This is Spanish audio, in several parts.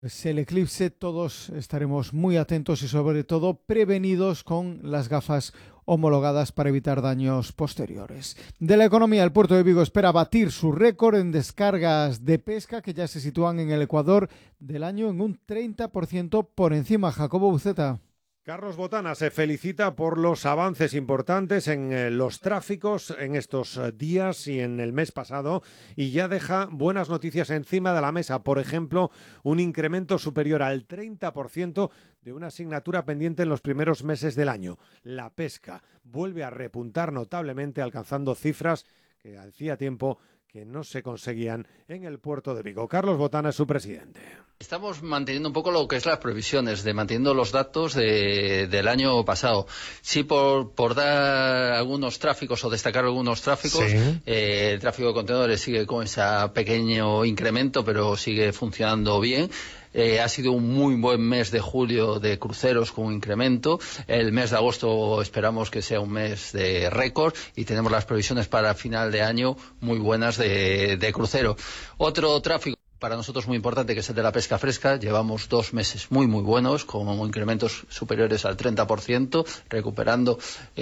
Pues el eclipse, todos estaremos muy atentos y sobre todo prevenidos con las gafas homologadas para evitar daños posteriores. De la economía, el puerto de Vigo espera batir su récord en descargas de pesca que ya se sitúan en el Ecuador del año en un 30% por encima. Jacobo Buceta. Carlos Botana se felicita por los avances importantes en los tráficos en estos días y en el mes pasado y ya deja buenas noticias encima de la mesa. Por ejemplo, un incremento superior al 30% de una asignatura pendiente en los primeros meses del año. La pesca vuelve a repuntar notablemente, alcanzando cifras que hacía tiempo que no se conseguían en el puerto de Vigo. Carlos Botana es su presidente. Estamos manteniendo un poco lo que es las previsiones, manteniendo los datos del año pasado. Sí, por dar algunos tráficos o destacar algunos tráficos, sí. El tráfico de contenedores sigue con ese pequeño incremento, pero sigue funcionando bien. Ha sido un muy buen mes de julio de cruceros con un incremento. El mes de agosto esperamos que sea un mes de récord y tenemos las previsiones para final de año muy buenas de crucero. Otro tráfico para nosotros muy importante, que es el de la pesca fresca. Llevamos 2 meses muy buenos, con incrementos superiores al 30%, recuperando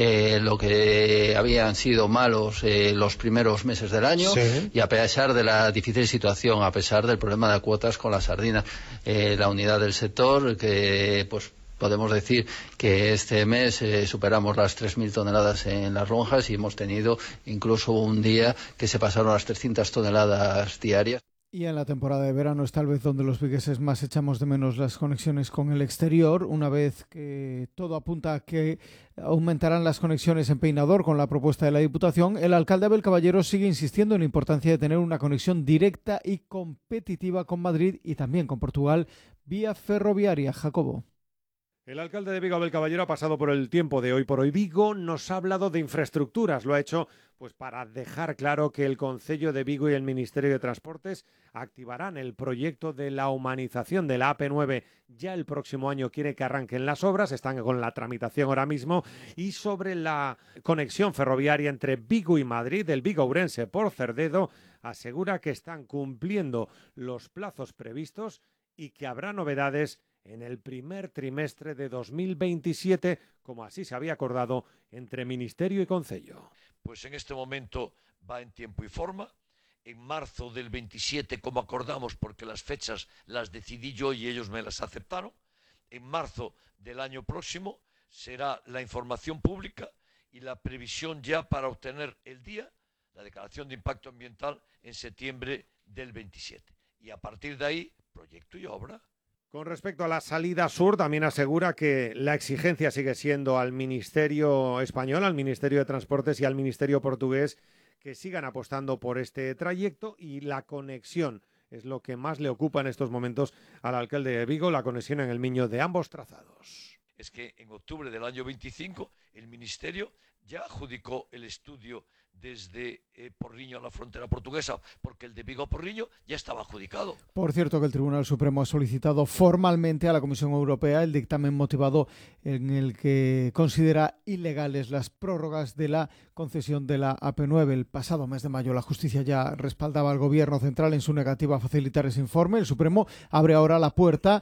lo que habían sido malos los primeros meses del año, sí. Y a pesar de la difícil situación, a pesar del problema de cuotas con la sardina, la unidad del sector, que pues podemos decir que este mes superamos las 3.000 toneladas en las lonjas y hemos tenido incluso un día que se pasaron las 300 toneladas diarias. Y en la temporada de verano es tal vez donde los vigueses más echamos de menos las conexiones con el exterior, una vez que todo apunta a que aumentarán las conexiones en Peinador con la propuesta de la Diputación. El alcalde Abel Caballero sigue insistiendo en la importancia de tener una conexión directa y competitiva con Madrid y también con Portugal vía ferroviaria. Jacobo. El alcalde de Vigo, Abel Caballero, ha pasado por el tiempo de Hoy por Hoy Vigo, nos ha hablado de infraestructuras, lo ha hecho pues para dejar claro que el Concello de Vigo y el Ministerio de Transportes activarán el proyecto de la humanización de la AP9. Ya el próximo año quiere que arranquen las obras, están con la tramitación ahora mismo, y sobre la conexión ferroviaria entre Vigo y Madrid, el Vigo-Ourense por Cerdedo, asegura que están cumpliendo los plazos previstos y que habrá novedades en el primer trimestre de 2027, como así se había acordado entre Ministerio y Concello. Pues en este momento va en tiempo y forma. En marzo del 27, como acordamos, porque las fechas las decidí yo y ellos me las aceptaron, en marzo del año próximo será la información pública y la previsión ya para obtener el día, la declaración de impacto ambiental, en septiembre del 27. Y a partir de ahí, proyecto y obra. Con respecto a la salida sur, también asegura que la exigencia sigue siendo al Ministerio español, al Ministerio de Transportes y al Ministerio portugués que sigan apostando por este trayecto, y la conexión es lo que más le ocupa en estos momentos al alcalde de Vigo, la conexión en el Miño de ambos trazados. Es que en octubre del año 25 el Ministerio ya adjudicó el estudio desde Porriño a la frontera portuguesa, porque el de Vigo a Porriño ya estaba adjudicado. Por cierto, que el Tribunal Supremo ha solicitado formalmente a la Comisión Europea el dictamen motivado en el que considera ilegales las prórrogas de la concesión de la AP9. El pasado mes de mayo la justicia ya respaldaba al Gobierno central en su negativa a facilitar ese informe. El Supremo abre ahora la puerta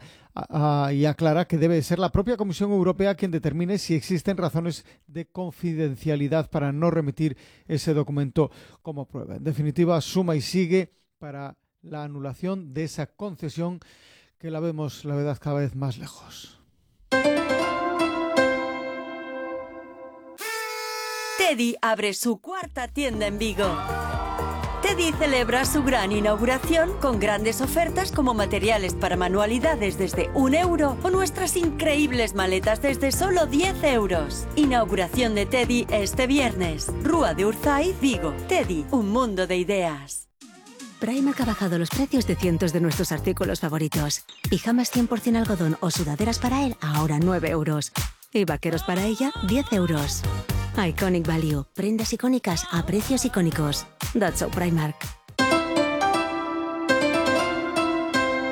y aclara que debe ser la propia Comisión Europea quien determine si existen razones de confidencialidad para no remitir ese documento como prueba. En definitiva, suma y sigue para la anulación de esa concesión que la vemos, la verdad, cada vez más lejos. Teddy abre su cuarta tienda en Vigo. Teddy celebra su gran inauguración con grandes ofertas como materiales para manualidades desde 1 euro o nuestras increíbles maletas desde solo 10 euros. Inauguración de Teddy este viernes. Rúa de Urzay, Vigo. Teddy, un mundo de ideas. Primark ha bajado los precios de cientos de nuestros artículos favoritos. Pijamas 100% algodón o sudaderas para él, ahora 9 euros. Y vaqueros para ella, 10 euros. Iconic Value. Prendas icónicas a precios icónicos. That's so Primark.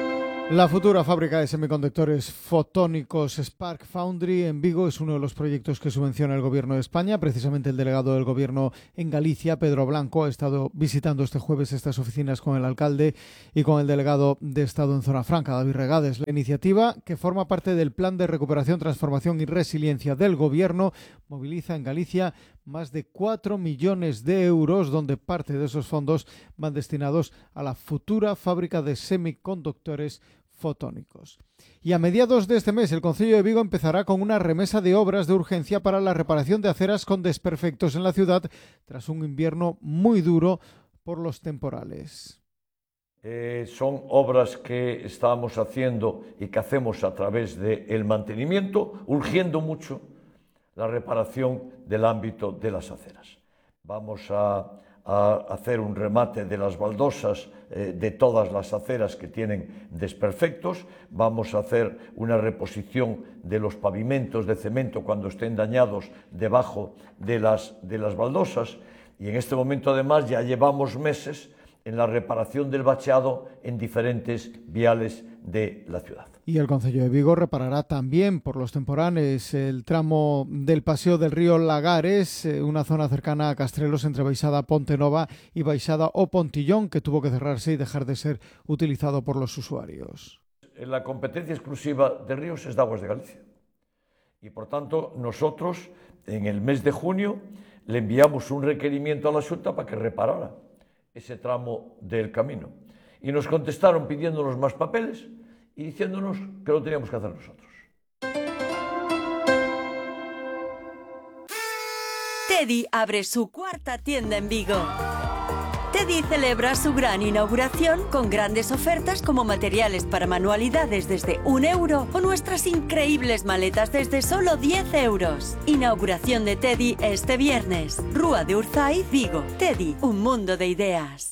La futura fábrica de semiconductores fotónicos Spark Foundry en Vigo es uno de los proyectos que subvenciona el Gobierno de España. Precisamente el delegado del Gobierno en Galicia, Pedro Blanco, ha estado visitando este jueves estas oficinas con el alcalde y con el delegado de Estado en Zona Franca, David Regades. La iniciativa, que forma parte del Plan de Recuperación, Transformación y Resiliencia del Gobierno, moviliza en Galicia más de 4 millones de euros, donde parte de esos fondos van destinados a la futura fábrica de semiconductores fotónicos. Y a mediados de este mes el Concello de Vigo empezará con una remesa de obras de urgencia para la reparación de aceras con desperfectos en la ciudad tras un invierno muy duro por los temporales. Son obras que estamos haciendo y que hacemos a través del mantenimiento, urgiendo mucho la reparación del ámbito de las aceras. Vamos a hacer un remate de las baldosas de todas las aceras que tienen desperfectos, vamos a hacer una reposición de los pavimentos de cemento cuando estén dañados debajo de las baldosas, y en este momento además ya llevamos meses en la reparación del bacheado en diferentes viales de la ciudad. Y el Concello de Vigo reparará también por los temporales el tramo del Paseo del Río Lagares, una zona cercana a Castrelos entre Baixada Pontenova y Baixada o Pontillón, que tuvo que cerrarse y dejar de ser utilizado por los usuarios. La competencia exclusiva de ríos es de Aguas de Galicia. Y por tanto nosotros en el mes de junio le enviamos un requerimiento a la Xunta para que reparara ese tramo del camino. Y nos contestaron pidiéndonos más papeles y diciéndonos que lo teníamos que hacer nosotros. Teddy abre su cuarta tienda en Vigo. Teddy celebra su gran inauguración con grandes ofertas como materiales para manualidades desde 1 euro o nuestras increíbles maletas desde solo 10 euros. Inauguración de Teddy este viernes. Rúa de Urzay, Vigo. Teddy, un mundo de ideas.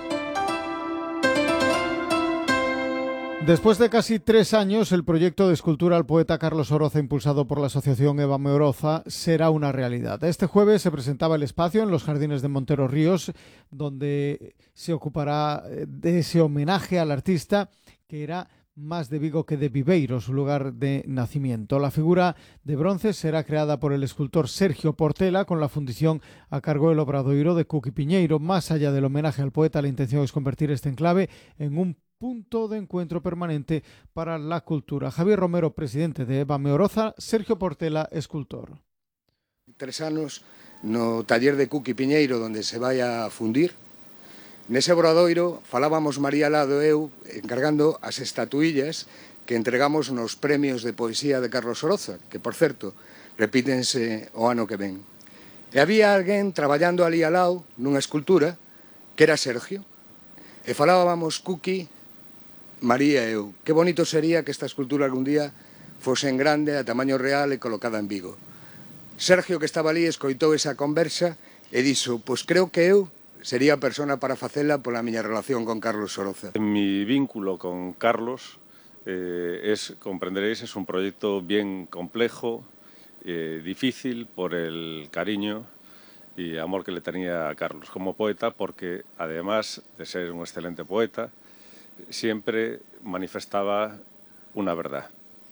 Después de casi 3 años, el proyecto de escultura al poeta Carlos Oroza, impulsado por la asociación Évame Oroza, será una realidad. Este jueves se presentaba el espacio en los jardines de Montero Ríos, donde se ocupará de ese homenaje al artista que era más de Vigo que de Viveiro, su lugar de nacimiento. La figura de bronce será creada por el escultor Sergio Portela con la fundición a cargo del Obradoiro de Cuqui Piñeiro. Más allá del homenaje al poeta, la intención es convertir este enclave en un punto de encuentro permanente para la cultura. Javier Romero, presidente de Évame Oroza, Sergio Portela, escultor. 3 anos no taller de Cuqui Piñeiro, donde se vai a fundir. Nese Obradoiro falábamos María Lado e eu encargando as estatuillas que entregamos nos premios de poesía de Carlos Oroza, que, por certo, repítense o ano que ven. E había alguén traballando ali ao lado nunha escultura que era Sergio. E falábamos Cuqui, María e eu. Que bonito sería que esta escultura algún día fose en grande, a tamaño real e colocada en Vigo. Sergio, que estaba ali, escoitou esa conversa e dixo, pois creo que eu sería a persona para facela pola miña relación con Carlos Oroza. Mi vínculo con Carlos, comprenderéis, es un proyecto bien complejo, difícil por el cariño y amor que le tenía a Carlos como poeta, porque además de ser un excelente poeta, siempre manifestaba una verdad.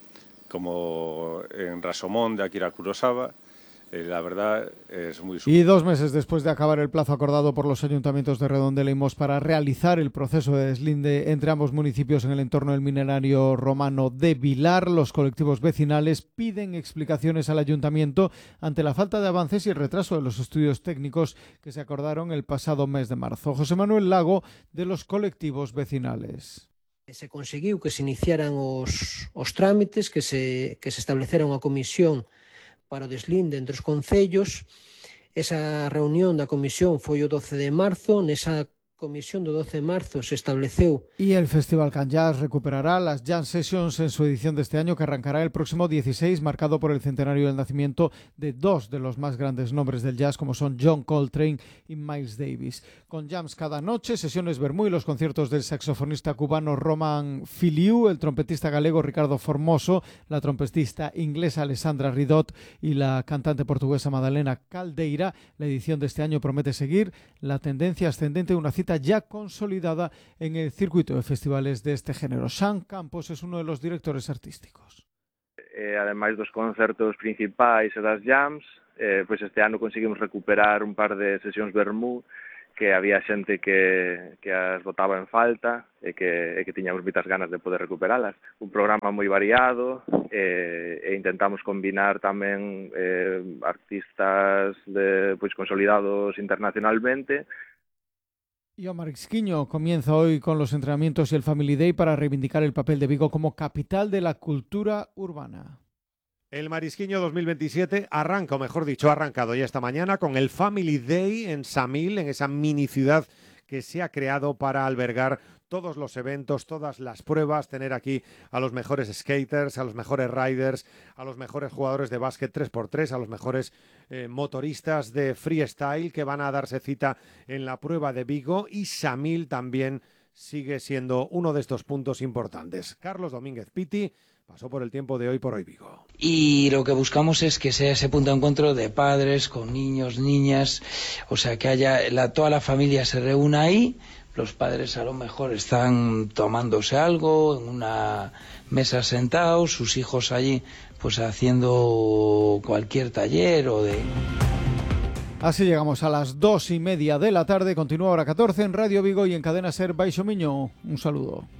Como en Rashomon de Akira Kurosawa, la verdad es muy... Y 2 meses después de acabar el plazo acordado por los ayuntamientos de Redondela y Mos para realizar el proceso de deslinde entre ambos municipios en el entorno del minerario romano de Vilar, los colectivos vecinales piden explicaciones al ayuntamiento ante la falta de avances y el retraso de los estudios técnicos que se acordaron el pasado mes de marzo. José Manuel Lago, de los colectivos vecinales. Se conseguiu que se iniciaran os trámites, que se establecera unha comisión para o deslinde entre os concellos. Esa reunión da comisión foi o 12 de marzo. Nesa comisión do 12 de marzo se estableceu. Y el Festival Can Jazz recuperará las Jam Sessions en su edición de este año, que arrancará el próximo 16, marcado por el centenario del nacimiento de 2 de los más grandes nombres del jazz, como son John Coltrane y Miles Davis. Con jams cada noche, sesiones vermú y los conciertos del saxofonista cubano Roman Filiu, el trompetista galego Ricardo Formoso, la trompetista inglesa Alessandra Ridot y la cantante portuguesa Madalena Caldeira. La edición de este año promete seguir la tendencia ascendente de una cita cita ya consolidada en el circuito de festivales de este género. Xan Campos es uno de los directores artísticos. Ademais dos concertos principais e das jams, pois este ano conseguimos recuperar un par de sesións vermú que había xente que as botaba en falta e que tiñamos moitas ganas de poder recuperalas. Un programa moi variado e intentamos combinar tamén artistas pois consolidados internacionalmente. Y Omar Isquiño comienza hoy con los entrenamientos y el Family Day para reivindicar el papel de Vigo como capital de la cultura urbana. El Marisquiño 2027 arranca, o mejor dicho, ha arrancado ya esta mañana con el Family Day en Samil, en esa mini ciudad que se ha creado para albergar todos los eventos, todas las pruebas, tener aquí a los mejores skaters, a los mejores riders, a los mejores jugadores de básquet 3x3, a los mejores motoristas de freestyle que van a darse cita en la prueba de Vigo, y Samil también sigue siendo uno de estos puntos importantes. Carlos Domínguez Piti pasó por el tiempo de Hoy por Hoy Vigo. Y lo que buscamos es que sea ese punto de encuentro de padres con niños, niñas, o sea, que haya toda la familia se reúna ahí. Los padres a lo mejor están tomándose algo en una mesa sentados, sus hijos allí pues haciendo cualquier taller o de... Así llegamos a las 2:30 de la tarde. Continúa Hora 14 en Radio Vigo y en Cadena Ser Baixo Miño. Un saludo.